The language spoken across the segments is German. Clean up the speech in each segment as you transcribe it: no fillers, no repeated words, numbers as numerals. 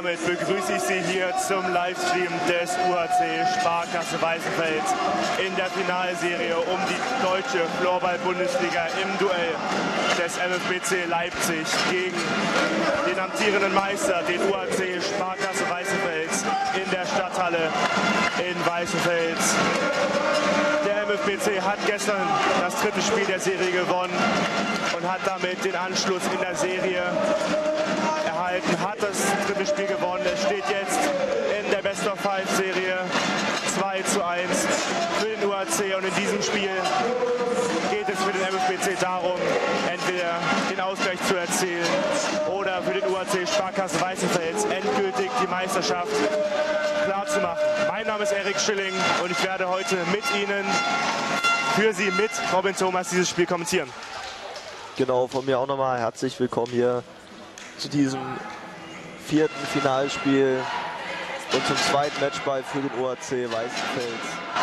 damit begrüße ich Sie hier zum Livestream des UAC Sparkasse Weißenfels in der Finalserie um die deutsche Floorball-Bundesliga im Duell des MFBC Leipzig gegen den amtierenden Meister, den UAC Sparkasse Weißenfels in der Stadthalle in Weißenfels. Der MFBC hat gestern das dritte Spiel der Serie gewonnen und hat damit den Anschluss in der Serie erhalten, hat das dritte Spiel gewonnen. Es steht jetzt in der Best-of-5-Serie 2:1 für den UAC und in diesem Spiel geht es für den MFBC darum, entweder den Ausgleich zu erzielen oder für den UAC Sparkasse Weißenfels endgültig die Meisterschaft klar zu machen. Mein Name ist Erik Schilling und ich werde heute mit Ihnen, für Sie mit Robin Thomas, dieses Spiel kommentieren. Genau, von mir auch nochmal herzlich willkommen hier zu diesem vierten Finalspiel und zum zweiten Matchball für den UAC Weißenfels.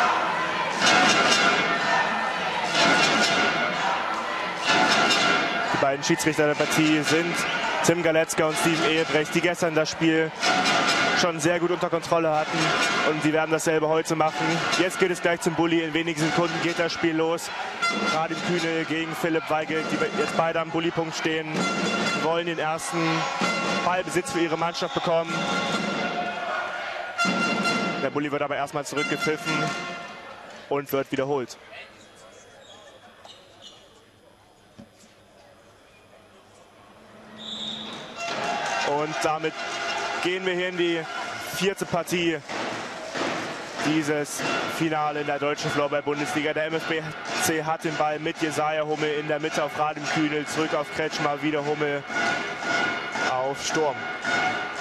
Die beiden Schiedsrichter der Partie sind Tim Galetzka und Steven Ehebrecht, die gestern das Spiel schon sehr gut unter Kontrolle hatten und sie werden dasselbe heute machen. Jetzt geht es gleich zum Bulli. In wenigen Sekunden geht das Spiel los. Radim Kühnel gegen Philipp Weigelt, die jetzt beide am Bulli-Punkt stehen, wollen den ersten Ballbesitz für ihre Mannschaft bekommen. Der Bulli wird aber erstmal zurückgepfiffen und wird wiederholt. Und damit gehen wir hier in die vierte Partie dieses Finale in der deutschen Floorball-Bundesliga. Der MFBC hat den Ball mit Jesaja Hummel in der Mitte auf Radim Kühnel, zurück auf Kretschmer, wieder Hummel auf Sturm.